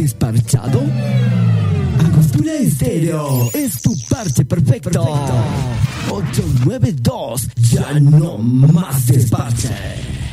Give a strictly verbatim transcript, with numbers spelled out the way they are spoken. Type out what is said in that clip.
desparchado? Angostura Estéreo es tu parche perfecto. perfecto. ocho nueve dos, ya no más desparche.